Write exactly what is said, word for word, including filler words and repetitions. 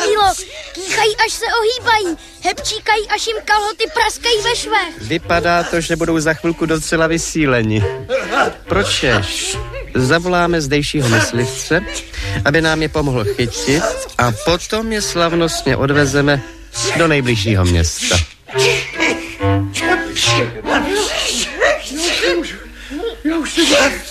kýlo, kýchají, až se ohýbají, hepčíkají, až jim kalhoty praskají ve švech. Vypadá to, že budou za chvilku docela vysíleni. Pročeš? Zavoláme zdejšího myslivce, aby nám je pomohl chytit a potom je slavnostně odvezeme do nejbližšího města. Já už, já už, já už,